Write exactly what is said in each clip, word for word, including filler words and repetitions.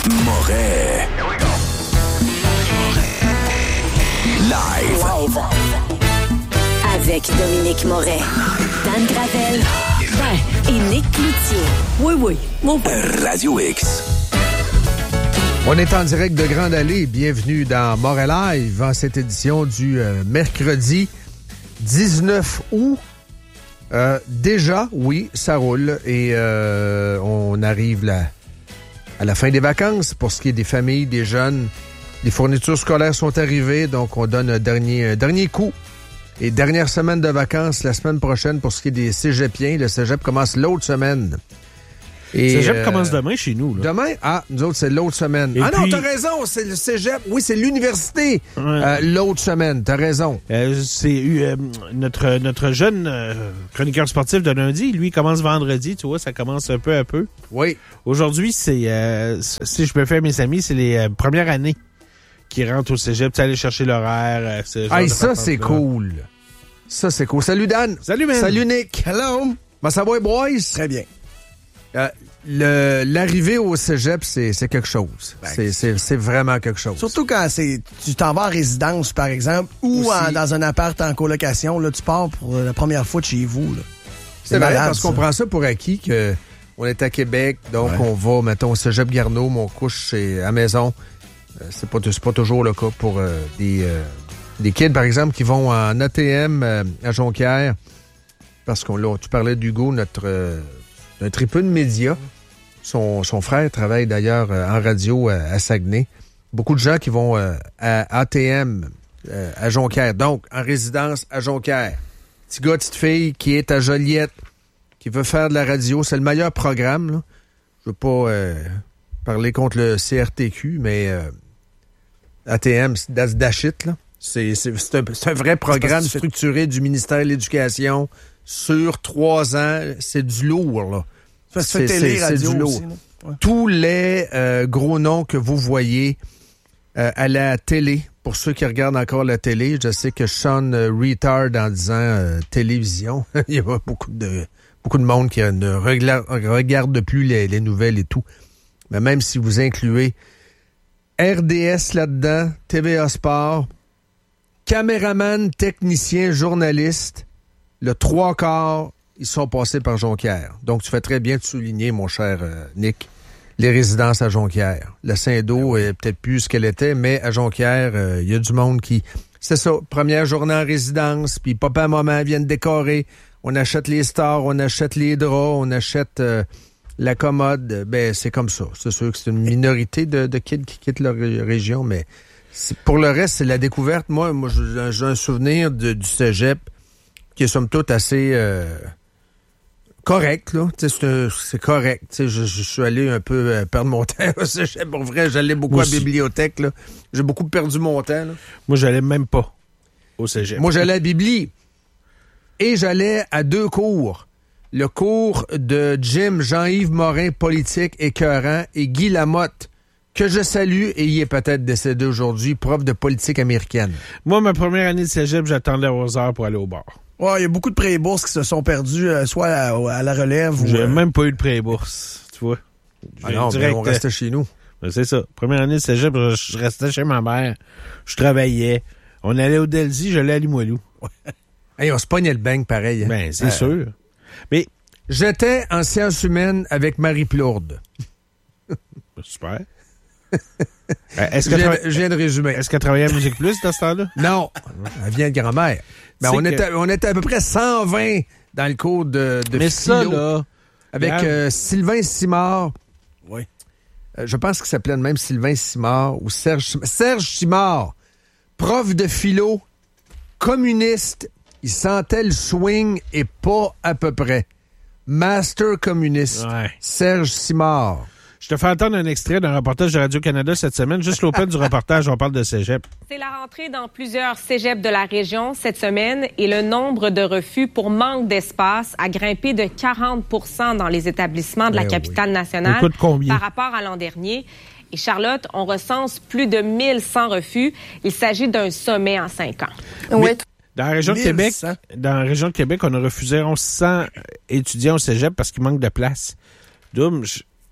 Moret. Live. Live. Avec Dominique Moret, Dan Gravel ben, et Nick Cloutier. Oui, oui, mon père. Radio X. On est en direct de Grande Allée. Bienvenue dans Moret Live en cette édition du euh, mercredi dix-neuf août. Euh, déjà, oui, ça roule et euh, on arrive là, à la fin des vacances pour ce qui est des familles, des jeunes. Les fournitures scolaires sont arrivées, donc on donne un dernier, un dernier coup. Et dernière semaine de vacances, la semaine prochaine, pour ce qui est des cégepiens. Le cégep commence l'autre semaine. Le cégep euh, commence demain chez nous. Là. Demain? Ah, nous autres, c'est l'autre semaine. Et ah puis... non, t'as raison, c'est le cégep. Oui, c'est l'université ouais. euh, l'autre semaine. T'as raison. Euh, c'est euh, notre, notre jeune euh, chroniqueur sportif de lundi. Lui, il commence vendredi, tu vois, ça commence un peu à peu. Oui. Aujourd'hui, c'est, euh, si je peux faire mes amis, c'est les euh, premières années qui rentrent au cégep. Tu sais, aller chercher l'horaire. Euh, hey, ça, c'est cool. Ça, c'est cool. Salut, Dan. Salut, man. Salut, Nick. Hello. Ben, ça va, boys? Très bien. Euh, le, l'arrivée au cégep, c'est, c'est quelque chose. Ben, c'est, c'est, c'est vraiment quelque chose. Surtout quand c'est, tu t'en vas en résidence, par exemple, ou en, dans un appart en colocation. Là, tu pars pour la première fois de chez vous. Là. C'est, c'est malade, malade parce ça. Qu'on prend ça pour acquis que on est à Québec, donc ouais. on va, mettons, au cégep Garneau, mon couche chez, à la maison. Euh, c'est, pas, c'est pas toujours le cas pour euh, des... Euh, Des kids, par exemple, qui vont en A T M euh, à Jonquière, parce qu'on là, tu parlais d'Hugo, notre, euh, notre tripeux de médias. Son, son frère travaille d'ailleurs euh, en radio euh, à Saguenay. Beaucoup de gens qui vont euh, à A T M euh, à Jonquière, donc en résidence à Jonquière. Petit gars, petite fille qui est à Joliette, qui veut faire de la radio. C'est le meilleur programme, là. Je veux pas euh, parler contre le C R T Q, mais euh, A T M, that's that shit, là. C'est, c'est, c'est, un, c'est un vrai programme structuré du ministère de l'Éducation sur trois ans. C'est du lourd, là. Ça se fait télé, c'est, radio c'est du lourd. aussi, ouais. Tous les euh, gros noms que vous voyez euh, à la télé, pour ceux qui regardent encore la télé, je sais que Sean euh, retard en disant euh, télévision. Il y a beaucoup de beaucoup de monde qui ne regarde, regarde plus les, les nouvelles et tout. Mais même si vous incluez R D S là-dedans, T V A Sport, caméraman, technicien, journaliste, le trois quarts, ils sont passés par Jonquière. Donc, tu fais très bien de souligner, mon cher euh, Nick, les résidences à Jonquière. La Saint-Do est peut-être plus ce qu'elle était, mais à Jonquière, il euh, y a du monde qui... C'est ça, première journée en résidence, puis papa et maman viennent décorer. On achète les stars, on achète les draps, on achète euh, la commode. Ben, c'est comme ça. C'est sûr que c'est une minorité de, de kids qui quittent leur région, mais... C'est, pour le reste, c'est la découverte. Moi, moi j'ai, j'ai un souvenir de, du cégep qui est somme toute assez euh, correct, là. C'est, un, c'est correct. Je, je suis allé un peu euh, perdre mon temps au cégep. Pour vrai, j'allais beaucoup moi à la bibliothèque, là. J'ai beaucoup perdu mon temps, là. Moi, j'allais même pas au cégep. Moi, j'allais à la Bibli. Et j'allais à deux cours. Le cours de Jim Jean-Yves Morin, politique écœurant, et Guy Lamotte, que je salue, et il est peut-être décédé aujourd'hui, prof de politique américaine. Moi, ma première année de cégep, j'attendais aux heures pour aller au bar. Ouais, il y a beaucoup de pré-bourses qui se sont perdus, euh, soit à, à la relève ou... J'ai euh... même pas eu de pré-bourse, tu vois. Ah non, direct, on restait chez nous. Ben c'est ça. Première année de cégep, je restais chez ma mère. Je travaillais. On allait au Delzy, j'allais à Limoilou. Hey, on se pognait le bang pareil. Hein? Ben, c'est euh, sûr. Mais j'étais en sciences humaines avec Marie Plourde. Super. Est-ce que je, viens, tra... je viens de résumer. Est-ce qu'elle travaillait à Musique Plus dans ce temps-là? Non. Elle vient de grand-mère. Mais on, que... était, on était à peu près cent vingt dans le cours de, de Mais philo. Ça, là... Avec euh, Sylvain Simard. Oui. Euh, je pense qu'il s'appelait même Sylvain Simard ou Serge, Serge Simard. Prof de philo, communiste. Il sentait le swing et pas à peu près. Master communiste. Ouais. Serge Simard. Je te fais entendre un extrait d'un reportage de Radio-Canada cette semaine. Juste l'open du reportage, on parle de cégep. C'est la rentrée dans plusieurs cégeps de la région cette semaine et le nombre de refus pour manque d'espace a grimpé de quarante pour cent dans les établissements de la eh capitale oui. nationale Écoute, combien? Par rapport à l'an dernier. Et Charlotte, on recense plus de mille cent refus. Il s'agit d'un sommet en cinq ans. Oui. Dans la région de Québec, dans la région de Québec, on a refusé onze cents étudiants au cégep parce qu'il manque de place. Donc, je...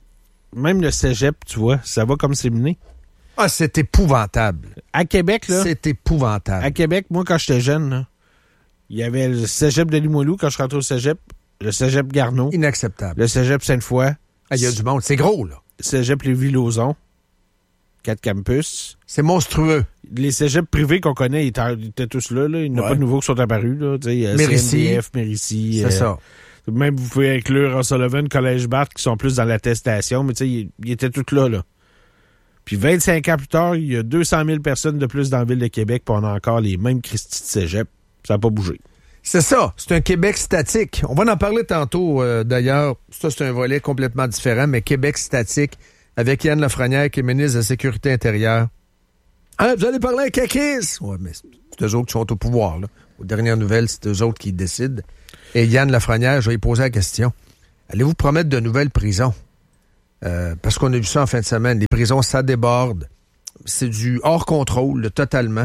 même le cégep, tu vois, ça va comme c'est mené. Ah, c'est épouvantable. À Québec, là. C'est épouvantable. À Québec, moi, quand j'étais jeune, là, il y avait le cégep de Limoilou, quand je rentrais au cégep, le cégep Garneau, Inacceptable. le cégep Sainte-Foy, Ah, il y a du monde. C'est gros, là. le cégep Lévis-Lauzon, quatre campus. C'est monstrueux. Les cégeps privés qu'on connaît, ils étaient, ils étaient tous là. là. Il n'y en a Ouais. pas de nouveaux qui sont apparus. Là. Tu sais, Mérissi. C N D F, Mérissi. C'est euh, ça. Même vous pouvez inclure en Sullivan, Collège Barthes, qui sont plus dans l'attestation, mais tu sais, ils, ils étaient tous là, là. Puis vingt-cinq ans plus tard, il y a deux cent mille personnes de plus dans la ville de Québec, puis on a encore les mêmes Christy de cégep. Ça n'a pas bougé. C'est ça. C'est un Québec statique. On va en parler tantôt, euh, d'ailleurs. Ça, c'est un volet complètement différent, mais Québec statique, avec Yann Lafrenière, qui est ministre de la Sécurité intérieure. Ah, vous allez parler avec Kakis? Ouais, mais c'est eux autres qui sont au pouvoir, là. Aux dernières nouvelles, c'est eux autres qui décident. Et Yann Lafrenière, je vais lui poser la question. Allez-vous promettre de nouvelles prisons? Euh, parce qu'on a vu ça en fin de semaine. Les prisons, ça déborde. C'est du hors contrôle, là, totalement.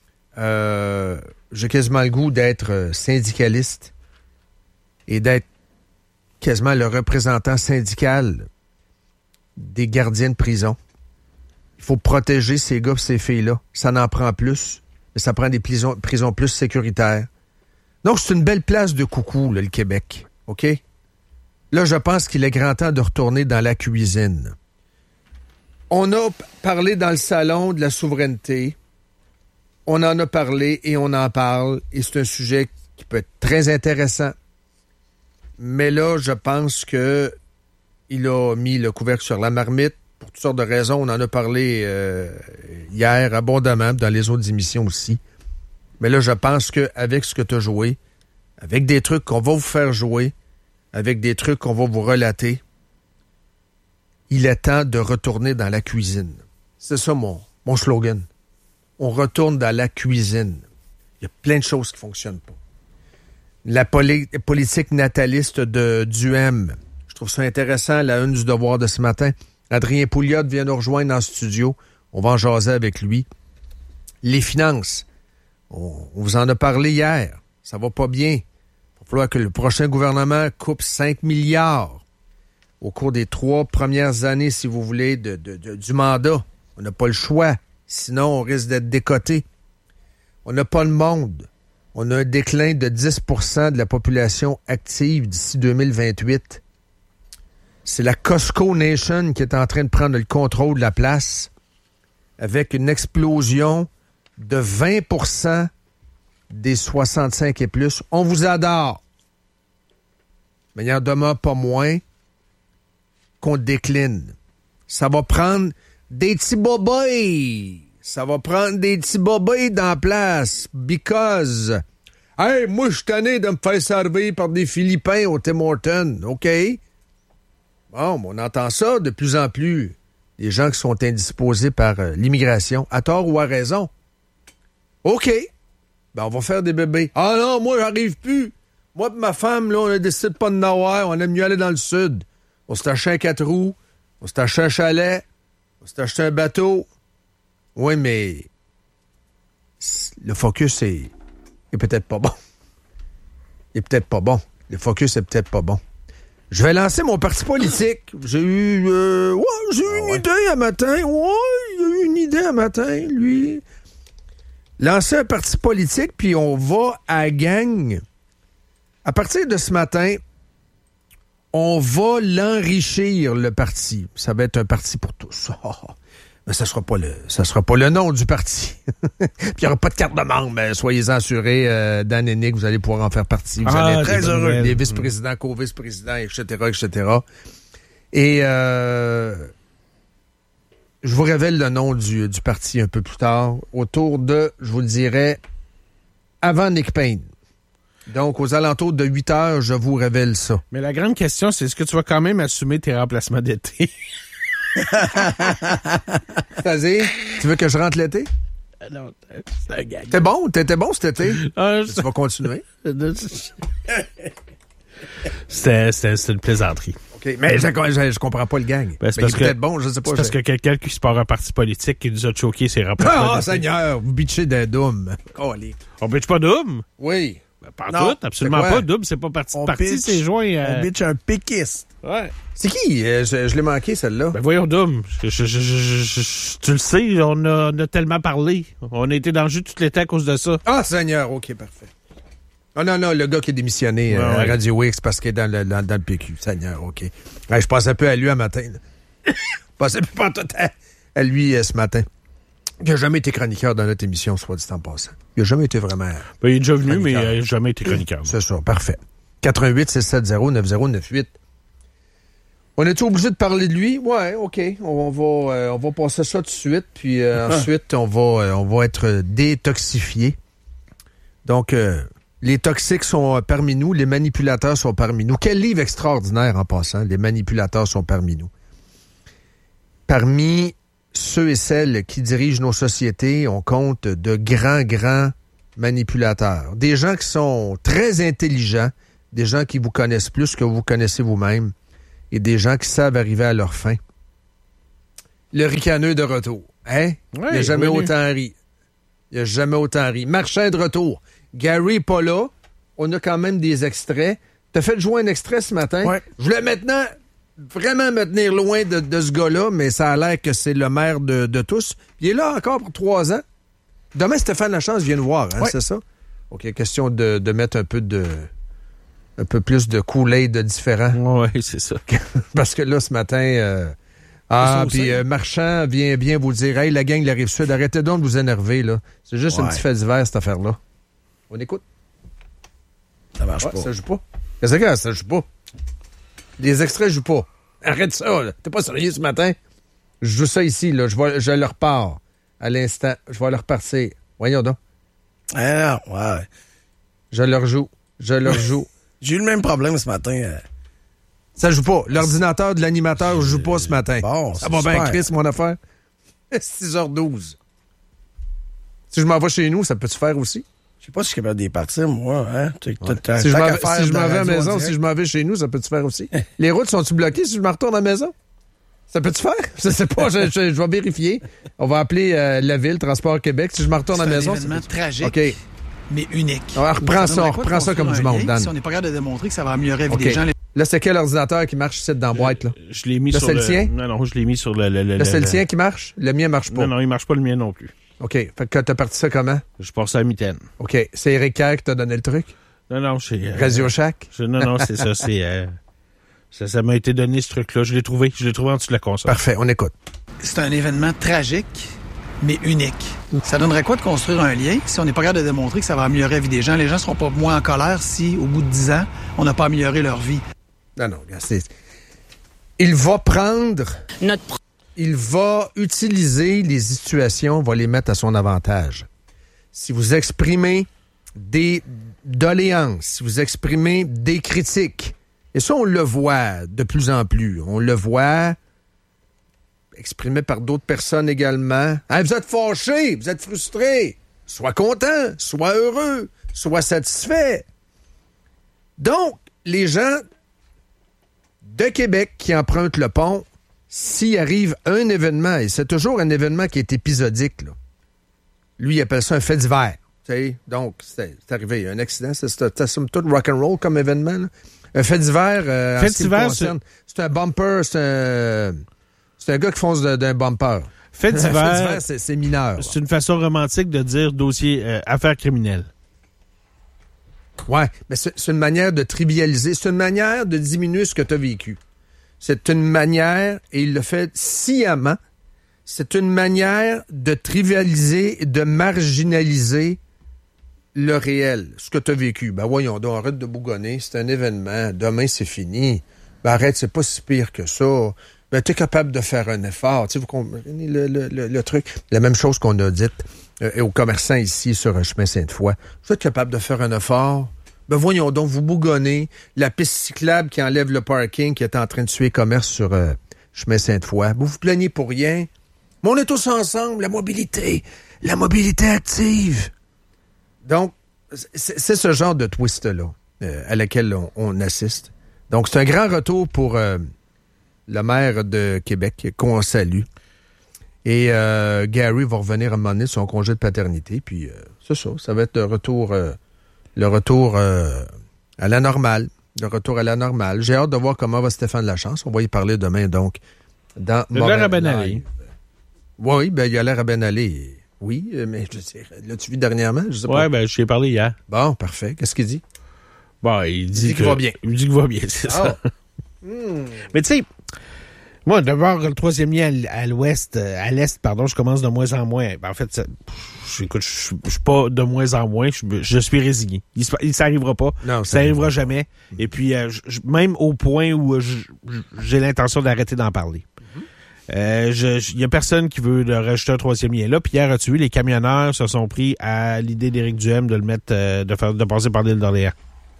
Euh, j'ai quasiment le goût d'être syndicaliste et d'être quasiment le représentant syndical des gardiens de prison. Il faut protéger ces gars et ces filles-là. Ça n'en prend plus, mais ça prend des prisons, prisons plus sécuritaires. Donc, c'est une belle place de coucou, là, le Québec. OK? Là, je pense qu'il est grand temps de retourner dans la cuisine. On a parlé dans le salon de la souveraineté. On en a parlé et on en parle. Et c'est un sujet qui peut être très intéressant. Mais là, je pense que il a mis le couvercle sur la marmite pour toutes sortes de raisons. On en a parlé euh, hier abondamment, dans les autres émissions aussi. Mais là, je pense qu'avec ce que tu as joué, avec des trucs qu'on va vous faire jouer, avec des trucs qu'on va vous relater, il est temps de retourner dans la cuisine. C'est ça mon, mon slogan. On retourne dans la cuisine. Il y a plein de choses qui ne fonctionnent pas. La poli- politique nataliste de Duhem. Je trouve ça intéressant, la une du Devoir de ce matin. Adrien Pouliot vient nous rejoindre en studio. On va en jaser avec lui. Les finances. On, on vous en a parlé hier. Ça va pas bien. Il va falloir que le prochain gouvernement coupe cinq milliards au cours des trois premières années, si vous voulez, de, de, de, du mandat. On n'a pas le choix. Sinon, on risque d'être décoté. On n'a pas le monde. On a un déclin de dix pour cent de la population active d'ici deux mille vingt-huit. C'est la Costco Nation qui est en train de prendre le contrôle de la place avec une explosion de vingt pour cent des soixante-cinq et plus. On vous adore. Mais il n'y en demeure pas moins qu'on décline. Ça va prendre des petits boboys. Ça va prendre des petits boboys dans la place. Because, hey, moi, je suis tanné de me faire servir par des Philippins au Tim Hortons. OK? Bon, on entend ça de plus en plus. Les gens qui sont indisposés par euh, l'immigration, à tort ou à raison. OK. Ben, on va faire des bébés. Ah non, moi, j'arrive plus. Moi et ma femme, là, on a décidé de pas de n'avoir. On aime mieux aller dans le sud. On s'est acheté un quatre roues. On s'est acheté un chalet. On s'est acheté un bateau. Oui, mais le focus est, est peut-être pas bon. Il est peut-être pas bon. Le focus est peut-être pas bon. Je vais lancer mon parti politique. J'ai eu, euh, ouais, j'ai eu Ah une ouais. idée un matin. Ouais, il a eu une idée un matin, lui. Lancer un parti politique, puis on va à la gang. À partir de ce matin, on va l'enrichir, le parti. Ça va être un parti pour tous. Mais ça sera pas le, ça sera pas le nom du parti. Puis il n'y aura pas de carte de membre. Mais soyez-en assurés, euh, Dan et Nick, vous allez pouvoir en faire partie. Vous Ah, allez être des très bonnes heureux. nouvelles. Des vice-présidents, co-vice-présidents, et cetera, et cetera. Et euh, je vous révèle le nom du, du parti un peu plus tard, autour de, je vous le dirais, avant Nick Payne. Donc, aux alentours de huit heures, je vous révèle ça. Mais la grande question, c'est est-ce que tu vas quand même assumer tes remplacements d'été? C'est-à-dire, tu veux que je rentre l'été? Non, c'est un gag. T'es bon? T'étais bon cet été? Ah, Tu vas continuer? C'était, c'était, c'était une plaisanterie. OK. Mais je, je, je comprends pas le gang. Ben, c'est Mais il parce est que- peut-être bon, je sais pas. C'est parce je- que quelqu'un qui se part un parti politique qui nous a choqué ses remplacements Ah, d'été. Seigneur, vous bitchez des dômes. Oh, les... On bitch pas d'homme? Oui. Pas Non, tout, absolument c'est quoi? pas. Double, c'est pas parti de On parti, pitch- c'est joint. euh, On bitch un péquiste. Ouais. C'est qui? Euh, je je l'ai manqué, celle-là. Ben voyons, Dom. Je- je- je- je- je- je- tu le sais, on a, on a tellement parlé. On a été dans le jeu tout l'été à cause de ça. Ah, Seigneur, OK, parfait. Ah non, non, le gars qui est démissionné Ouais, euh, ouais. à Radio X parce qu'il est dans le, dans, dans le P Q. Seigneur, OK. Ouais, je pensais un peu à lui un matin. là. Je pensais pas en tout à, à lui euh, ce matin. Il n'a jamais été chroniqueur dans notre émission, soit dit en passant. Il n'a jamais été vraiment... Ben, il est déjà venu, mais Chroniqueur. il n'a jamais été chroniqueur. C'est ça, parfait. quatre un huit, six sept zéro, neuf zéro neuf huit. On est obligé de parler de lui? Ouais, OK. On va, euh, on va passer ça tout de suite, puis euh, ensuite, on va, euh, on va être détoxifié. Donc, euh, les toxiques sont parmi nous, les manipulateurs sont parmi nous. Quel livre extraordinaire en passant, les manipulateurs sont parmi nous. Parmi ceux et celles qui dirigent nos sociétés, on compte de grands, grands manipulateurs. Des gens qui sont très intelligents, des gens qui vous connaissent plus que vous connaissez vous-même, et des gens qui savent arriver à leur fin. Le ricaneux de retour. Hein? Ouais, il n'a jamais oui, autant ri. Il n'a jamais autant ri. Marchand de retour. Gary n'est pas là. On a quand même des extraits. T'as fait jouer un extrait ce matin. Ouais. Je voulais maintenant vraiment me tenir loin de, de ce gars-là, mais ça a l'air que c'est le maire de, de tous. Il est là encore pour trois ans. Demain, Stéphane Lachance vient nous voir, hein, Ouais. c'est ça? OK, question de, de mettre un peu de... un peu plus de Kool-Aid différent. Oui, c'est ça. Parce que là, ce matin... euh, ah, Ils sont puis aussi. euh, Marchand vient bien vous dire, hey, la gang de la Rive-Sud, arrêtez donc de vous énerver, là. C'est juste un Ouais. petit fait divers, cette affaire-là. On écoute? Ça marche Ouais, pas. ça joue pas. Qu'est-ce que ça joue pas? Les extraits jouent pas. Arrête ça, là. T'es pas sérieux ce matin? Je joue ça ici, là. Je, vois, je le repars à l'instant. Je vais le repartir. Voyons donc. Ah, ouais. Je le rejoue. Je le rejoue. J'ai eu le même problème ce matin. euh. Ça joue pas. L'ordinateur de l'animateur joue pas ce matin. Bon, ça c'est va bien, super. Chris, mon affaire. six heures douze. Si je m'en vais chez nous, ça peut-tu faire aussi? Je sais pas si je suis capable d'y partir, moi. Hein? T'as- t'as- t'as- Si je tant m'en qu'à vais, faire si je de m'en la vais à la radio en maison, direct. si je m'en vais chez nous, ça peut-tu faire aussi? Les routes sont-tu bloquées si je me retourne à la maison? Ça peut-tu faire? Je sais pas, je, je- je vais vérifier. On va appeler euh, la ville, Transport Québec. Si je me retourne à la C'est un maison... événement ça peut- tragique, OK. mais unique. On reprend ça, donnerait on quoi de reprend ça comme construire du un monde, lien Dan. Si on n'est pas capable de démontrer que ça va améliorer la vie OK. des gens, les- Là, c'est quel ordinateur qui marche ici dans la boîte, là? Je l'ai mis Là, sur c'est le tien? Non, non, je l'ai mis sur le... le, le Là, c'est le le- tien qui marche? Le mien marche pas. Non, non, il marche pas le mien non plus. OK. Fait que t'as parti ça comment? Je passe à la mitaine. OK. C'est Eric Kerr qui t'a donné le truc? Non, non, c'est... euh, Radio Shack? je- non, non, c'est ça, c'est... euh, ça ça m'a été donné, ce truc-là. Je l'ai trouvé. Je l'ai trouvé en dessous de la console. Parfait, on écoute. c'est un événement tragique, mais unique. Ça donnerait quoi de construire un lien si on n'est pas capable de démontrer que ça va améliorer la vie des gens? Les gens seront pas moins en colère si, au bout de dix ans, on n'a pas amélioré leur vie. Non, non, regarde, c'est... Il va prendre... Notre pro- Il va utiliser les situations, va les mettre à son avantage. Si vous exprimez des doléances, si vous exprimez des critiques, et ça, on le voit de plus en plus. On le voit exprimé par d'autres personnes également. Hey, vous êtes fâchés, vous êtes frustrés. Sois content, sois heureux, sois satisfait. Donc, les gens de Québec qui empruntent le pont, s'il arrive un événement, et c'est toujours un événement qui est épisodique, là. Lui, il appelle ça un fait divers. Tu sais? Donc, c'est c'est arrivé, il y a un accident, c'est c'est- c'est tout rock'n'roll comme événement. Là. Un fait divers, euh, en Fait ce qui me divers, concerne, c'est un bumper, c'est un, c'est un gars qui fonce de- d'un bumper. Fait Un fait divers, divers, c'est c'est mineur. c'est une façon romantique de dire dossier euh, affaire criminelle. Ouais, mais c'est c'est une manière de trivialiser, c'est une manière de diminuer ce que tu as vécu. C'est une manière, et il le fait sciemment, c'est une manière de trivialiser, de marginaliser le réel, ce que tu as vécu. Ben voyons donc, arrête de bougonner, c'est un événement, demain c'est fini. Ben arrête, c'est pas si pire que ça. Ben tu es capable de faire un effort. Tu sais, vous comprenez le, le, le, le truc? La même chose qu'on a dit euh, aux commerçants ici sur un chemin Sainte-Foy. Vous êtes capable de faire un effort? Ben voyons donc, vous bougonnez. La piste cyclable qui enlève le parking qui est en train de tuer commerce sur euh, chemin Sainte-Foy. Vous vous plaignez pour rien. Mais on est tous ensemble, la mobilité, la mobilité active. Donc, c'est c'est ce genre de twist-là euh, à laquelle on, on assiste. Donc, c'est un grand retour pour euh, le maire de Québec, qu'on salue. Et euh, Gary va revenir à un moment donné de son congé de paternité. Puis, euh, c'est ça, ça va être un retour... Euh, le retour euh, à la normale. Le retour à la normale. J'ai hâte de voir comment va Stéphane Lachance. On va y parler demain, donc, dans Il a l'air à ben aller. Oui, ben, il a l'air à ben aller. Oui, mais je sais, l'as-tu vu dernièrement? Je sais ouais, pas. ben, je t'ai parlé hier. Bon, parfait. Qu'est-ce qu'il dit? Bon, il dit, il dit que, qu'il va bien. Il dit qu'il va bien, c'est oh. ça. mm. Mais tu sais, moi, d'abord, le troisième lien à l'ouest, à l'est, pardon, je commence de moins en moins. Ben, en fait, ça, pff, écoute, je ne suis pas de moins en moins, je, je suis résigné. Il ne s'arrivera pas. Non, ça n'arrivera jamais. Et puis, euh, je, même au point où je, j'ai l'intention d'arrêter d'en parler. Il euh, n'y a personne qui veut de rajouter un troisième lien là. Puis hier, as-tu vu, les camionneurs se sont pris à l'idée d'Éric Duhem de le mettre, euh, de faire, de passer par l'île d'Orléans.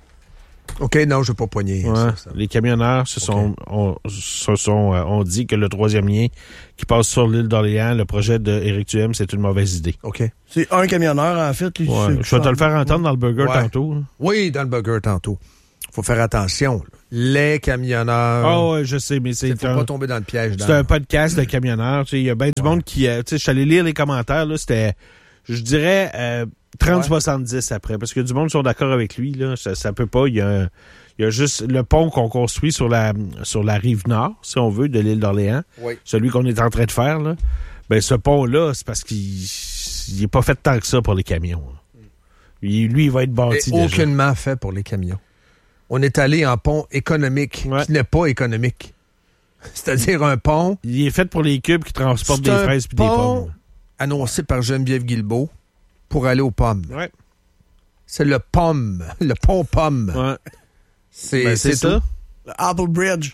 OK, non, je ne vais pas poigner. Ouais, ça, ça. Les camionneurs se sont, okay. ont, se sont, euh, ont dit que le troisième lien qui passe sur l'île d'Orléans, le projet d'Éric Duhem, c'est une mauvaise idée. OK. C'est un camionneur, en fait. Lui, ouais. Je vais te le faire entendre dans le burger ouais. tantôt. Là. Oui, dans le burger tantôt. Faut faire attention. Là. Les camionneurs. Ah oh, ouais, je sais, mais c'est. Faut un, pas tomber dans le piège. C'est un podcast de camionneurs. Il y a bien du ouais. monde qui. Euh, tu sais, je suis allé lire les commentaires. Là, c'était, je dirais, euh, trente soixante-dix après. Parce que du monde sont d'accord avec lui. Là, ça, ça peut pas. Il y a, il y a juste le pont qu'on construit sur la, sur la rive nord, si on veut, de l'île d'Orléans. Oui. Celui qu'on est en train de faire. Là. Ben, ce pont-là, c'est parce qu'il n'est pas fait tant que ça pour les camions. Il, lui, il va être bâti. Et aucunement fait pour les camions. On est allé en pont économique, ouais. qui n'est pas économique. C'est-à-dire un pont... Il est fait pour les cubes qui transportent des fraises et des pommes. Annoncé par Geneviève Guilbeault pour aller aux pommes. Ouais. C'est le pomme, le pont pomme. Ouais. C'est, ben, c'est, c'est ça. Le Apple Bridge.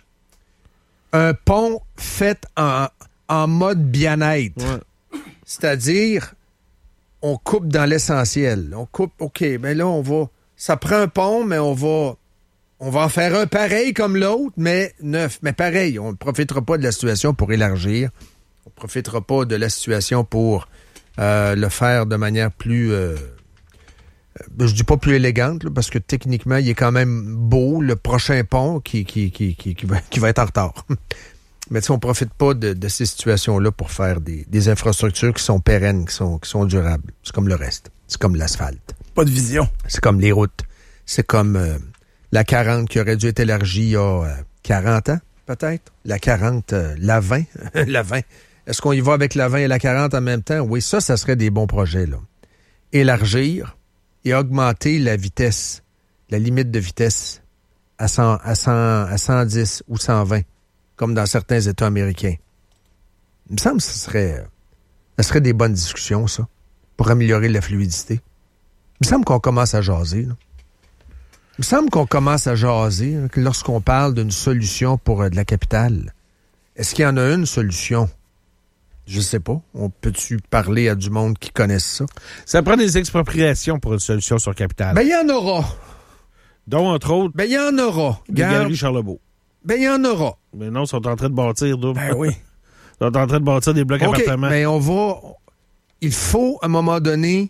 Un pont fait en, en mode bien-être. Ouais. C'est-à-dire, on coupe dans l'essentiel. On coupe, OK, mais là, on va... Ça prend un pont, mais on va... On va en faire un pareil comme l'autre, mais neuf. Mais pareil, on ne profitera pas de la situation pour élargir. On ne profitera pas de la situation pour euh, le faire de manière plus... Euh, je dis pas plus élégante, là, parce que techniquement, il est quand même beau, le prochain pont qui, qui, qui, qui, qui, va, qui va être en retard. Mais tu sais, on ne profite pas de, de ces situations-là pour faire des, des infrastructures qui sont pérennes, qui sont, qui sont durables. C'est comme le reste. C'est comme l'asphalte. Pas de vision. C'est comme les routes. C'est comme... Euh, La quarante qui aurait dû être élargie il y a euh, quarante ans, peut-être. La quarante, euh, la vingt. la vingt. Est-ce qu'on y va avec la vingt et la quarante en même temps? Oui, ça, ça serait des bons projets, là. Élargir et augmenter la vitesse, la limite de vitesse à, cent, à, cent, à cent dix ou cent vingt, comme dans certains États américains. Il me semble que ce serait, ce serait des bonnes discussions, ça, pour améliorer la fluidité. Il me semble qu'on commence à jaser, là. Il me semble qu'on commence à jaser hein, lorsqu'on parle d'une solution pour euh, de la capitale. Est-ce qu'il y en a une solution? Je sais pas. On peut-tu parler à du monde qui connaisse ça? Ça prend des expropriations pour une solution sur capitale. Ben, il y en aura. Dont, entre autres, ben, il y en aura. Des Garde. Galeries Charlebourg. Ben, il y en aura. Mais non, ils sont en train de bâtir. Là. Ben oui. Ils sont en train de bâtir des blocs okay, appartements. Mais on va... Il faut, à un moment donné...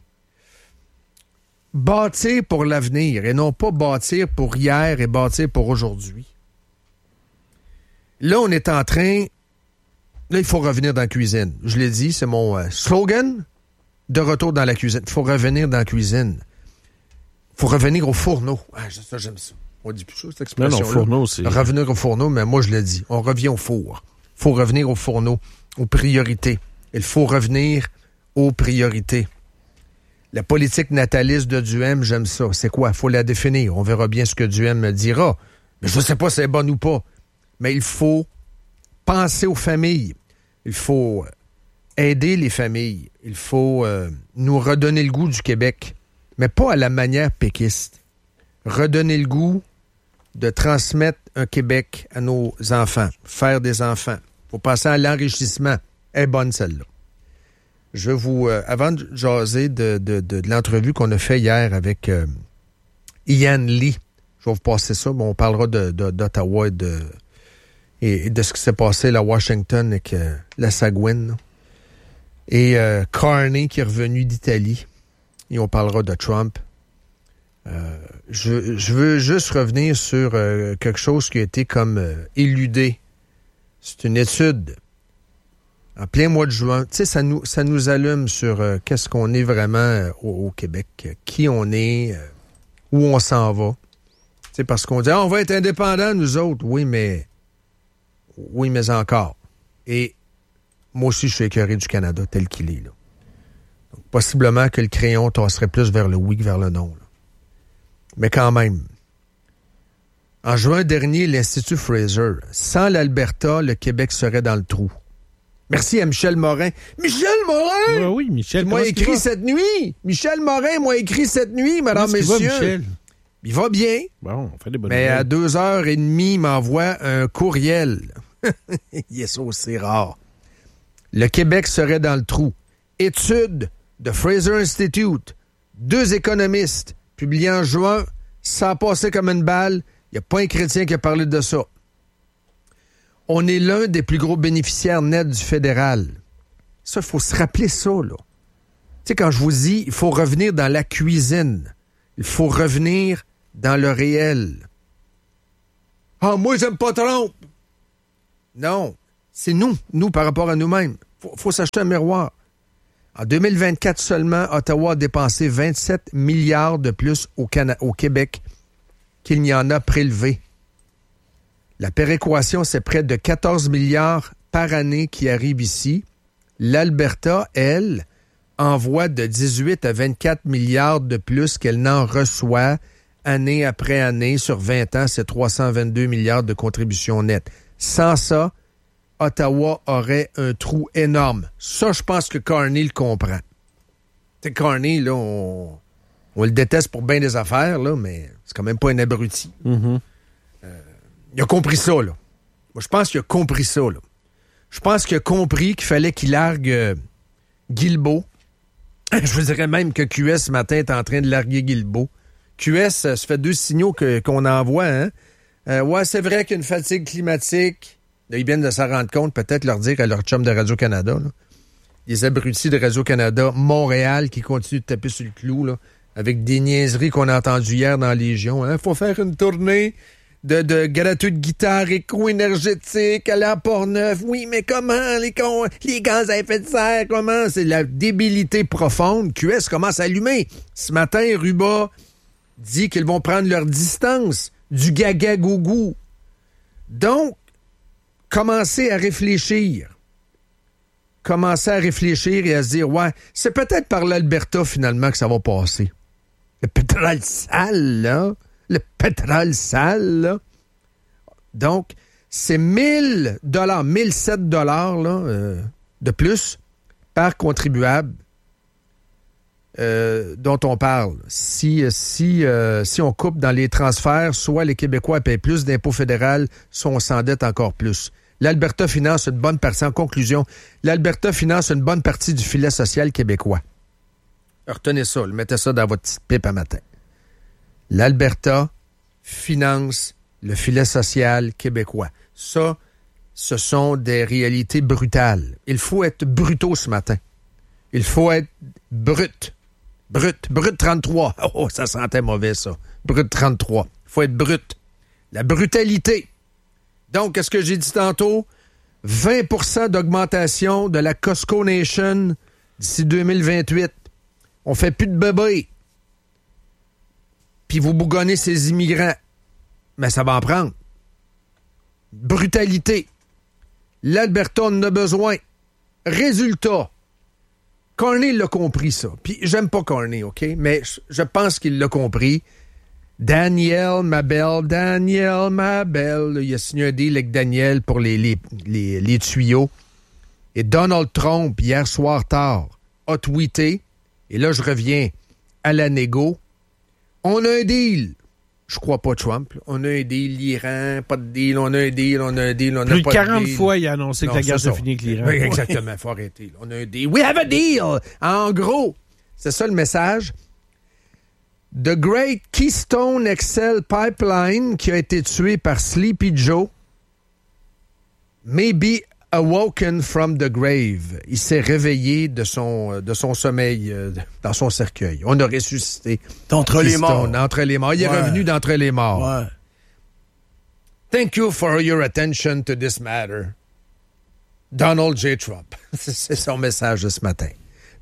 bâtir pour l'avenir et non pas bâtir pour hier et bâtir pour aujourd'hui. Là, on est en train... Là, il faut revenir dans la cuisine. Je l'ai dit, c'est mon euh, slogan. De retour dans la cuisine. Il faut revenir dans la cuisine. Il faut revenir au fourneau. Ah, ça, j'aime ça. On dit plus ça, cette expression-là. Non, non, fourneau, c'est... Revenir au fourneau, mais moi, je l'ai dit. On revient au four. Il faut revenir au fourneau, aux priorités. Il faut revenir aux priorités. La politique nataliste de Duhem, j'aime ça. C'est quoi? Il faut la définir. On verra bien ce que Duhem dira. Mais je ne sais pas si c'est bon ou pas. Mais il faut penser aux familles. Il faut aider les familles. Il faut euh, nous redonner le goût du Québec. Mais pas à la manière péquiste. Redonner le goût de transmettre un Québec à nos enfants. Faire des enfants. Il faut penser à l'enrichissement. Elle est bonne, celle-là. Je vais vous... Euh, avant de jaser de, de, de, de l'entrevue qu'on a fait hier avec euh, Ian Lee, je vais vous passer ça. Bon, on parlera de, de, d'Ottawa et de, et, et de ce qui s'est passé là, à Washington avec euh, la Sagouine. Là. Et euh, Carney qui est revenu d'Italie. Et on parlera de Trump. Euh, je, je veux juste revenir sur euh, quelque chose qui a été comme euh, éludé. C'est une étude en plein mois de juin. Tu sais, ça nous, ça nous allume sur euh, qu'est-ce qu'on est vraiment euh, au, au Québec, euh, qui on est, euh, où on s'en va. C'est parce qu'on dit ah, on va être indépendants, nous autres. Oui, mais oui, mais encore. Et moi aussi, je suis écœuré du Canada tel qu'il est. Là. Donc, possiblement que le crayon tasserait plus vers le oui que vers le non. Là. Mais quand même. En juin dernier, l'Institut Fraser, sans l'Alberta, le Québec serait dans le trou. Merci à Michel Morin. Michel Morin! Ouais, oui, Michel. Il m'a écrit cette nuit. Michel Morin m'a écrit cette nuit, madame, messieurs. Va, Michel? Il va bien. Bon, on fait des bonnes Mais nouvelles. à deux heures et demie, il m'envoie un courriel. Il est ça aussi rare. Le Québec serait dans le trou. Étude de Fraser Institute. Deux économistes publiés en juin. Ça a passé comme une balle. Il n'y a pas un chrétien qui a parlé de ça. On est l'un des plus gros bénéficiaires nets du fédéral. Ça, il faut se rappeler ça, là. Tu sais, quand je vous dis, il faut revenir dans la cuisine. Il faut revenir dans le réel. Ah, moi, j'aime pas Trump. Non, c'est nous, nous par rapport à nous-mêmes. Il faut, faut s'acheter un miroir. En deux mille vingt-quatre seulement, Ottawa a dépensé vingt-sept milliards de plus au, Cana- au Québec qu'il n'y en a prélevé. La péréquation, c'est près de quatorze milliards par année qui arrivent ici. L'Alberta, elle, envoie de dix-huit à vingt-quatre milliards de plus qu'elle n'en reçoit année après année. Sur vingt ans, c'est trois cent vingt-deux milliards de contributions nettes. Sans ça, Ottawa aurait un trou énorme. Ça, je pense que Carney le comprend. Tu sais, Carney, là, on, on le déteste pour bien des affaires, là, mais c'est quand même pas un abruti. Mm-hmm. Euh, il a compris ça, là. Moi, je pense qu'il a compris ça, là. Je pense qu'il a compris qu'il fallait qu'il largue euh, Guilbeault. Je vous dirais même que Q S, ce matin, est en train de larguer Guilbeault. Q S, ça fait deux signaux que, qu'on envoie, hein. Euh, ouais, c'est vrai qu'il y a une fatigue climatique. Là, ils viennent de s'en rendre compte, peut-être leur dire à leur chum de Radio-Canada, là. Les abrutis de Radio-Canada, Montréal, qui continuent de taper sur le clou, là, avec des niaiseries qu'on a entendues hier dans Légion. Hein. Faut faire une tournée de, de gratuits de guitare éco-énergétique à la Port-Neuf. Oui, mais comment? Les, con, les gaz à effet de serre, comment? C'est la débilité profonde. Q S commence à allumer. Ce matin, Ruba dit qu'ils vont prendre leur distance du gaga-gougou. Donc, commencez à réfléchir. Commencez à réfléchir et à se dire, ouais, c'est peut-être par l'Alberta, finalement, que ça va passer. Le pétrole sale, là. Le pétrole sale, là. Donc, c'est mille dollars, mille sept dollars, là, euh, de plus par contribuable euh, dont on parle. Si, si, euh, si on coupe dans les transferts, soit les Québécois payent plus d'impôts fédéraux, soit on s'endette encore plus. L'Alberta finance une bonne partie, en conclusion, l'Alberta finance une bonne partie du filet social québécois. Retenez ça, mettez ça dans votre petite pipe à matin. L'Alberta finance le filet social québécois. Ça, ce sont des réalités brutales. Il faut être brutaux ce matin. Il faut être brut. Brut. Brut trente-trois. Oh, ça sentait mauvais, ça. Brut trente-trois. Il faut être brut. La brutalité. Donc, qu'est-ce que j'ai dit tantôt? vingt pour cent d'augmentation de la Costco Nation d'ici deux mille vingt-huit. On fait plus de bébés. Puis vous bougonnez ces immigrants. Mais ça va en prendre. Brutalité. L'Alberta en a besoin. Résultat. Carney l'a compris, ça. Puis j'aime pas Carney, OK? Mais je pense qu'il l'a compris. Daniel, ma belle, Daniel, ma belle. Il a signé un deal avec Daniel pour les, les, les, les tuyaux. Et Donald Trump, hier soir tard, a tweeté, et là je reviens à la négo, on a un deal. Je crois pas Trump. Là. On a un deal, l'Iran, pas de deal, on a un deal, on a un deal, on a pas de deal. Plus de quarante fois, il a annoncé non, que la guerre se finit avec l'Iran. Oui, exactement, il faut arrêter. Là. On a un deal. We have a deal! En gros, c'est ça le message. The Great Keystone X L Pipeline, qui a été tué par Sleepy Joe, may be awoken from the grave. Il s'est réveillé de son, de son sommeil euh, dans son cercueil. On a ressuscité. D'entre les morts. D'entre les morts. Il est ouais. revenu d'entre les morts. Ouais. Thank you for your attention to this matter. Donald J. Trump. C'est son message de ce matin.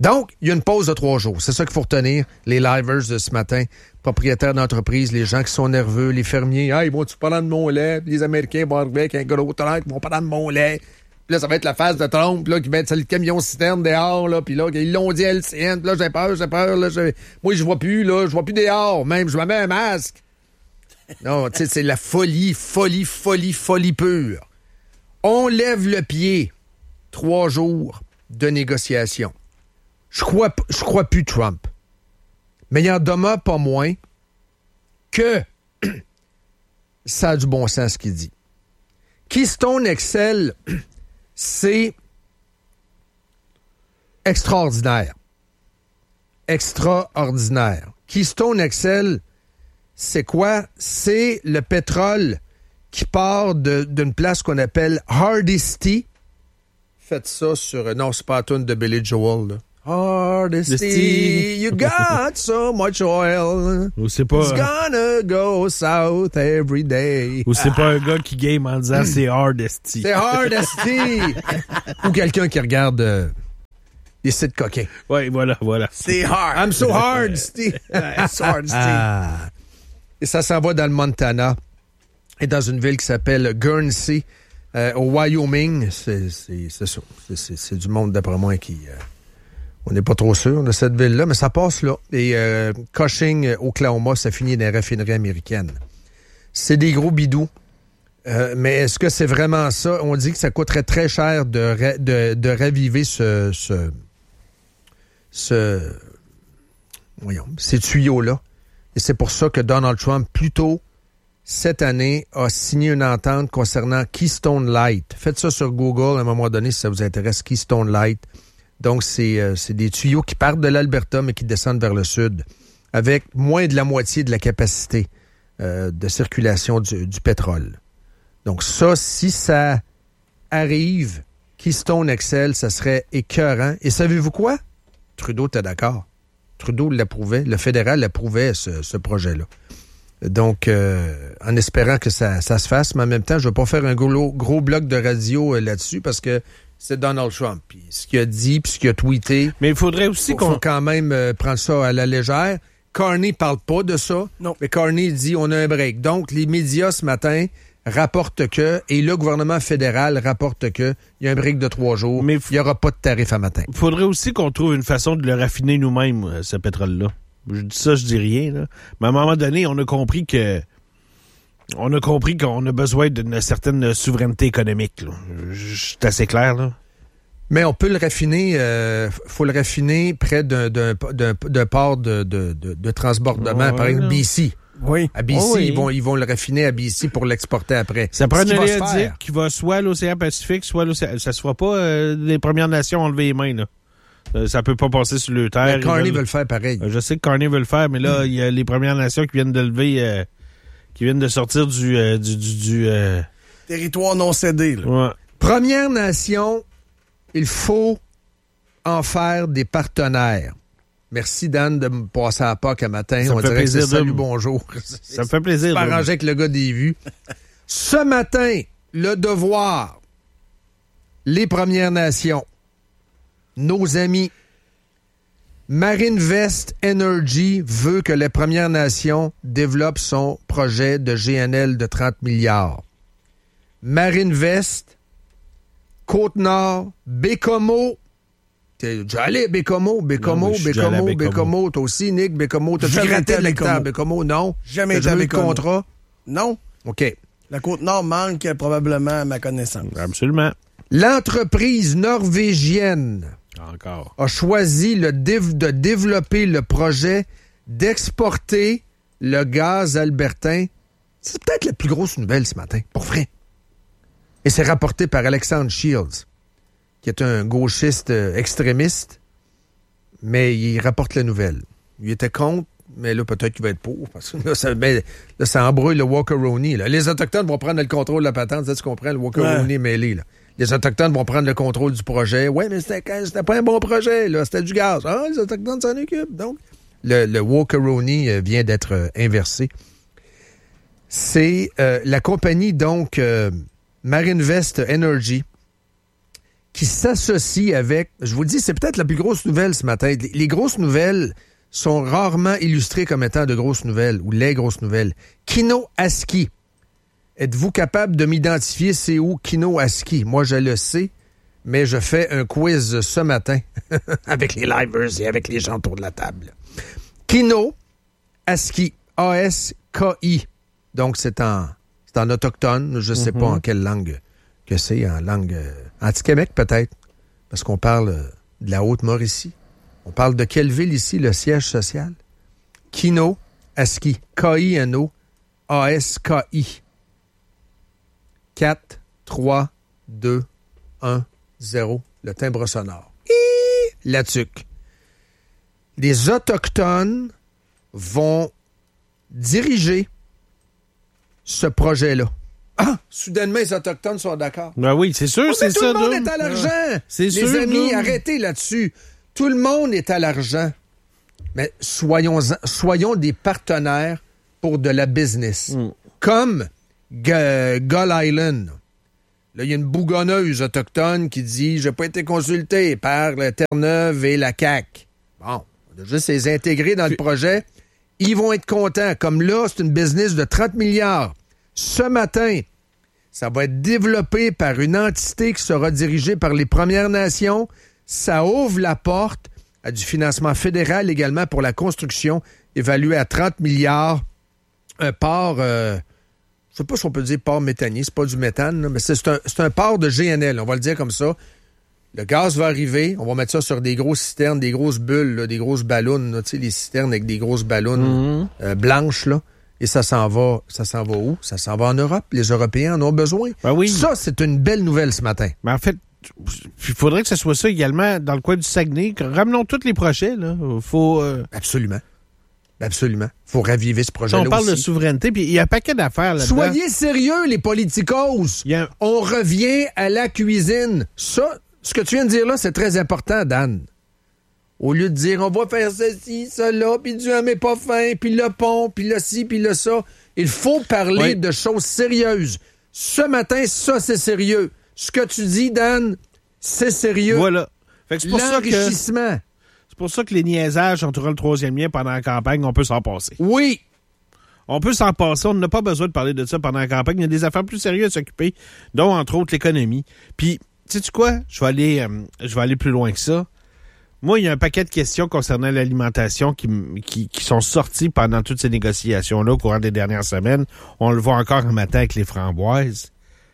Donc, il y a une pause de trois jours. C'est ça qu'il faut retenir, les livers de ce matin, propriétaires d'entreprises, les gens qui sont nerveux, les fermiers. Ah, ils vont-tu pas prendre mon lait? Puis les Américains vont arriver avec un gros truck, ils vont pas prendre mon lait. Puis là, ça va être la phase de Trump, là, qui va être le camion citerne dehors, là. Puis là, ils l'ont dit à L C N. Puis là, j'ai peur, j'ai peur. Là, j'ai... Moi, je vois plus, là. Je vois plus dehors. Même, je me mets un masque. Non, tu sais, c'est la folie, folie, folie, folie pure. On lève le pied. Trois jours de négociation. Je crois, je crois plus Trump. Mais il en demeure pas moins que ça a du bon sens ce qu'il dit. Keystone X L, c'est extraordinaire. Extraordinaire. Keystone X L, c'est quoi? C'est le pétrole qui part de, d'une place qu'on appelle Hardisty. Faites ça sur... Non, c'est pas la tune de Billy Joel, là. Hardisty, you got so much oil. Ou c'est pas... It's gonna go south every day. Ou c'est ah. pas un gars qui game en disant c'est Hardisty. C'est Hardisty. Ou quelqu'un qui regarde euh, des sites coquins. Oui, voilà, voilà. C'est hard. I'm so Hardisty. so Hardisty. Ah. Et ça s'en va dans le Montana et dans une ville qui s'appelle Guernsey, euh, au Wyoming. C'est, c'est, c'est ça. C'est, c'est, c'est du monde, d'après moi, qui... Euh, on n'est pas trop sûr de cette ville-là, mais ça passe là. Et euh, Cushing, Oklahoma, ça finit dans les raffineries américaines. C'est des gros bidous. Euh, mais est-ce que c'est vraiment ça? On dit que ça coûterait très cher de, ra- de, de raviver ce, ce, ce, voyons, ces tuyaux-là. Et c'est pour ça que Donald Trump, plus tôt, cette année, a signé une entente concernant Keystone Light. Faites ça sur Google à un moment donné si ça vous intéresse, Keystone Light. Donc, c'est, euh, c'est des tuyaux qui partent de l'Alberta, mais qui descendent vers le sud, avec moins de la moitié de la capacité euh, de circulation du, du pétrole. Donc, ça, si ça arrive, Keystone X L, ça serait écœurant. Et savez-vous quoi? Trudeau était d'accord. Trudeau l'approuvait, le fédéral l'approuvait, ce, ce projet-là. Donc, euh, en espérant que ça, ça se fasse, mais en même temps, je ne veux pas faire un gros, gros bloc de radio euh, là-dessus, parce que c'est Donald Trump. Puis ce qu'il a dit, puis ce qu'il a tweeté. Mais il faudrait aussi faut, qu'on... faut quand même euh, prendre ça à la légère. Carney parle pas de ça. Non. Mais Carney dit on a un break. Donc, les médias ce matin rapportent que, et le gouvernement fédéral rapporte que, il y a un break de trois jours. Mais il n'y aura pas de tarif à matin. Il faudrait aussi qu'on trouve une façon de le raffiner nous-mêmes, ce pétrole-là. Je dis ça, je dis rien, là. Mais à un moment donné, on a compris que On a compris qu'on a besoin d'une certaine souveraineté économique. Là. C'est assez clair, là. Mais on peut le raffiner, il euh, faut le raffiner près d'un, d'un, d'un, d'un port de, de, de, de transbordement, ouais, par exemple, B C. Oui. À B C, oh, oui. ils, vont, ils vont le raffiner à B C pour l'exporter après. Ça prend un oléoduc qui va soit à l'océan Pacifique, soit à l'océan... Ça se fera pas, euh, les Premières Nations ont levé les mains, là. Euh, ça peut pas passer sur le terre. Carney veut le faire pareil. Euh, je sais que Carney veut le faire, mais là, il mm. y a les Premières Nations qui viennent de lever... Euh, qui viennent de sortir du... Euh, du, du, du euh... territoire non cédé, là. Ouais. Première Nation, il faut en faire des partenaires. Merci, Dan, de me passer à la Pâques un matin. Ça On me fait dirait plaisir que c'est de... salut, bonjour. Ça me fait plaisir. C'est pas arrangé avec le gars des vues. Ce matin, le Devoir, les Premières Nations, nos amis, Marinvest Energy veut que les Premières Nations développent son projet de G N L de trente milliards. Marinvest, Côte-Nord, Bécomo. T'es déjà allé à Bécomo? Bécomo, non, Bécomo, Bécomo, Bécomo. Toi aussi, Nick, Bécomo. T'as jamais été à l'hectare Bécomo? Non. Jamais T'as été à jamais eu de Bécomo. contrat? Non. OK. La Côte-Nord manque probablement à ma connaissance. Absolument. L'entreprise norvégienne Encore. a choisi le dév- de développer le projet d'exporter le gaz albertain. C'est peut-être la plus grosse nouvelle ce matin, pour vrai. Et c'est rapporté par Alexander Shields, qui est un gauchiste euh, extrémiste, mais il rapporte la nouvelle. Il était contre, mais là, peut-être qu'il va être pour, parce que là, ça, ben, là, ça embrouille le Walker-Rooney. Là. Les Autochtones vont prendre le contrôle de la patente, tu comprends, le Walker-Rooney ouais. mêlé, là. Les Autochtones vont prendre le contrôle du projet. Oui, mais c'était, c'était pas un bon projet, là. C'était du gaz. Ah, les Autochtones s'en occupent. Donc, le, le Walker-Rooney vient d'être euh, inversé. C'est euh, la compagnie, donc, euh, Marinvest Energy, qui s'associe avec, je vous le dis, c'est peut-être la plus grosse nouvelle ce matin. Les, les grosses nouvelles sont rarement illustrées comme étant de grosses nouvelles ou les grosses nouvelles. Kino Aski. Êtes-vous capable de m'identifier c'est où Kino Aski? Moi, je le sais, mais je fais un quiz ce matin avec les livers et avec les gens autour de la table. Kino Aski. A S K I. Donc, c'est en, c'est en autochtone. Je ne sais mm-hmm. pas en quelle langue que c'est. En langue euh, anti-Québec, peut-être. Parce qu'on parle euh, de la Haute-Mauricie. On parle de quelle ville ici, le siège social? Kino Aski. K I N O A S K I. quatre, trois, deux, un, zéro. Le timbre sonore. Hi! La tuque. Les Autochtones vont diriger ce projet-là. Ah! Soudainement, les Autochtones sont d'accord. Ben oui, c'est sûr, oh, c'est tout ça. Tout le monde donc. est à l'argent. C'est les sûr, amis, donc. arrêtez là-dessus. Tout le monde est à l'argent. Mais soyons, soyons des partenaires pour de la business. Mm. Comme G- Gull Island. Là, il y a une bougonneuse autochtone qui dit « J'ai pas été consulté par la Terre-Neuve et la C A Q. » Bon, on a juste les intégrer dans le projet. Ils vont être contents. Comme là, c'est une business de trente milliards. Ce matin, ça va être développé par une entité qui sera dirigée par les Premières Nations. Ça ouvre la porte à du financement fédéral également pour la construction, évalué à trente milliards. Un port, euh, je sais pas si on peut dire port méthanier, c'est pas du méthane, là, mais c'est, c'est, un, c'est un port de G N L, on va le dire comme ça. Le gaz va arriver, on va mettre ça sur des grosses citernes, des grosses bulles, là, des grosses ballons, tu sais, les citernes avec des grosses ballons mm-hmm. euh, blanches, là. Et ça s'en va, ça s'en va où? Ça s'en va en Europe. Les Européens en ont besoin. Ben oui. Ça, c'est une belle nouvelle ce matin. Ben en fait, il faudrait que ce soit ça également dans le coin du Saguenay. Ramenons tous les projets, là. Faut, euh... Absolument. Absolument. Il faut raviver ce projet-là. On parle aussi. de souveraineté, puis il y a un paquet d'affaires là-dedans. Soyez sérieux, les politicos. A... On revient à la cuisine. Ça, ce que tu viens de dire là, c'est très important, Dan. Au lieu de dire, on va faire ceci, cela, puis du mais pas fin, puis le pont, puis le ci, puis le ça. Il faut parler oui. de choses sérieuses. Ce matin, ça, c'est sérieux. Ce que tu dis, Dan, c'est sérieux. Voilà. Fait que c'est pour L'enrichissement. Ça que, c'est pour ça que les niaisages entourant le troisième lien pendant la campagne, on peut s'en passer. Oui. On peut s'en passer. On n'a pas besoin de parler de ça pendant la campagne. Il y a des affaires plus sérieuses à s'occuper, dont, entre autres, l'économie. Puis, sais-tu quoi? Je vais aller, euh, je vais aller plus loin que ça. Moi, il y a un paquet de questions concernant l'alimentation qui, qui, qui sont sorties pendant toutes ces négociations-là au courant des dernières semaines. On le voit encore un matin avec les framboises.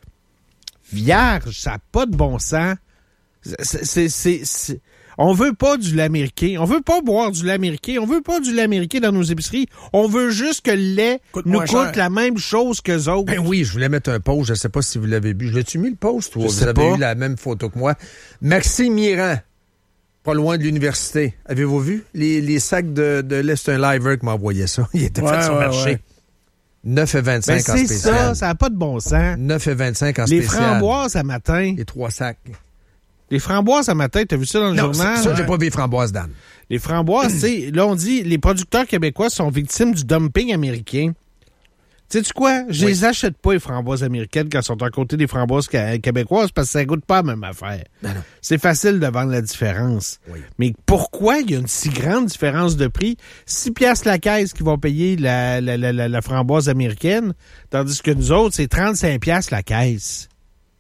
Vierge, ça n'a pas de bon sens. C'est, c'est, c'est, c'est... On veut pas du lait américain. On veut pas boire du lait américain. On veut pas du lait américain dans nos épiceries. On veut juste que le lait coûte nous coûte cher. La même chose qu'eux autres. Ben oui, je voulais mettre un post. Je sais pas si vous l'avez vu. Je l'ai-tu mis le post? Toi? Vous avez pas. Eu la même photo que moi. Maxime Mirand. Pas loin de l'université. Avez-vous vu? Les, les sacs de, de lait, c'est un liver qui m'a envoyé ça. Il était ouais, fait sur le ouais, marché. Ouais. neuf et vingt-cinq ben en c'est spécial. C'est ça, ça n'a pas de bon sens. neuf et vingt-cinq en les spécial. Les framboises à matin. Les trois sacs. Les framboises à matin, t'as vu ça dans le non, journal? Ça, ça j'ai pas vu les framboises, Dan. Les framboises, tu sais, là, on dit, les producteurs québécois sont victimes du dumping américain. Sais-tu quoi? Je oui. les achète pas, les framboises américaines, quand elles sont à côté des framboises québécoises, parce que ça goûte pas la même affaire. Ben non. C'est facile de vendre la différence. Oui. Mais pourquoi il y a une si grande différence de prix? six piastres la caisse qui vont payer la, la, la, la, la framboise américaine, tandis que nous autres, c'est trente-cinq piastres la caisse.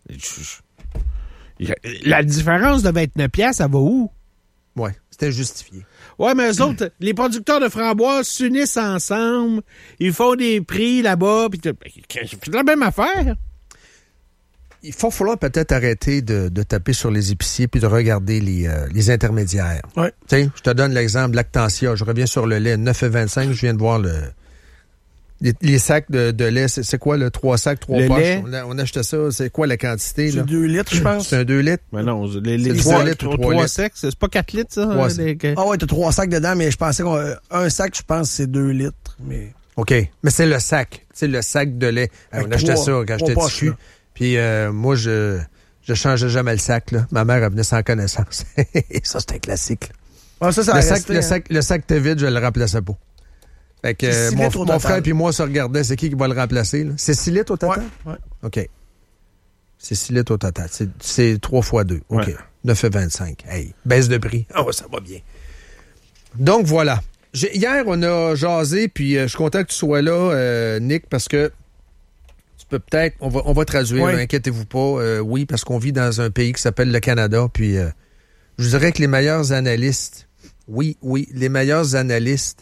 La différence de vingt-neuf piastres, ça va où? Oui, c'était justifié. Ouais, mais eux autres, les producteurs de framboises s'unissent ensemble, ils font des prix là-bas, puis c'est la même affaire. Il va falloir peut-être arrêter de, de taper sur les épiciers puis de regarder les, euh, les intermédiaires. Ouais. Tu sais, je te donne l'exemple, Lactantia, je reviens sur le lait, neuf et vingt-cinq, je viens de voir le... Les, les sacs de, de lait, c'est, c'est quoi, le trois sacs, trois poches? On, a, on achetait ça, c'est quoi la quantité? C'est là? deux litres, je pense. C'est un deux litres? Mais non, les, les c'est trois litres, trois sacs, c'est pas quatre litres, ça? Trois les... Ah ouais, t'as trois sacs dedans, mais je pensais qu'un sac, je pense, c'est deux litres. Mais... OK. Mais c'est le sac. C'est le sac de lait. Alors, on achetait ça quand j'étais dessus. Puis euh, moi, je je changeais jamais le sac, là. Ma mère, elle venait sans connaissance. Ça, c'était un classique. Ah, ça, ça le, a sac, resté, le, hein. sac, le sac était vide, je le remplaçais pas. Fait que euh, mon, mon frère et moi se regardaient, c'est qui qui va le remplacer, là? C'est six litres au total? Ouais, ouais. OK. C'est six litres au total. C'est, c'est trois fois deux. OK. Ouais. neuf virgule vingt-cinq. Hey, baisse de prix. Oh, ça va bien. Donc, voilà. J'ai, hier, on a jasé, puis euh, je suis content que tu sois là, euh, Nick, parce que tu peux peut-être... On va, on va traduire, oui. mais inquiétez-vous pas. Euh, oui, parce qu'on vit dans un pays qui s'appelle le Canada, puis euh, je vous dirais que les meilleurs analystes... Oui, oui, les meilleurs analystes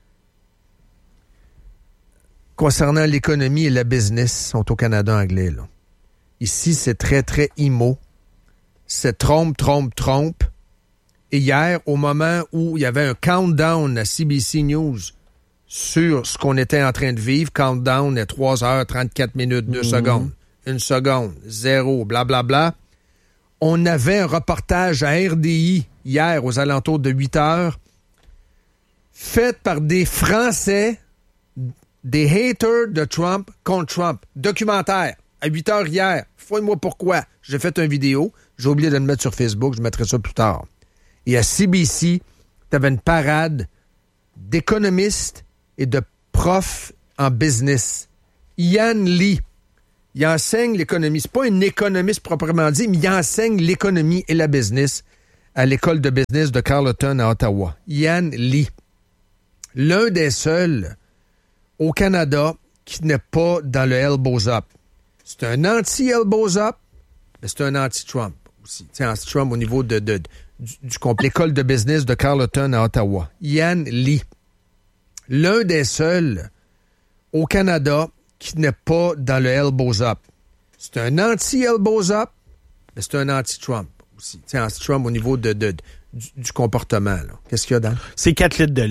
concernant l'économie et la business sont au Canada anglais, là. Ici, c'est très, très immo. C'est trompe, trompe, trompe. Et hier, au moment où il y avait un countdown à C B C News sur ce qu'on était en train de vivre, countdown à trois heures trente-quatre minutes, deux Mm-hmm. secondes, une seconde, zéro, blablabla, bla, bla, on avait un reportage à R D I hier aux alentours de huit heures fait par des Français, des haters de Trump contre Trump. Documentaire. À huit heures hier. Fouille-moi pourquoi. J'ai fait une vidéo. J'ai oublié de le mettre sur Facebook. Je mettrai ça plus tard. Et à C B C, tu avais une parade d'économistes et de profs en business. Ian Lee, il enseigne l'économie. C'est pas un économiste proprement dit, mais il enseigne l'économie et la business à l'école de business de Carleton à Ottawa. Ian Lee. L'un des seuls au Canada qui n'est pas dans le elbows up. C'est un anti-elbows up, mais c'est un anti-Trump aussi. C'est anti-Trump au niveau de, de, du, du l'école de business de Carleton à Ottawa. Ian Lee. L'un des seuls au Canada qui n'est pas dans le elbows up. C'est un anti-elbows up, mais c'est un anti-Trump aussi. C'est anti-Trump au niveau de, de, de du, du comportement. Là. Qu'est-ce qu'il y a dans? C'est quatre litres de lait.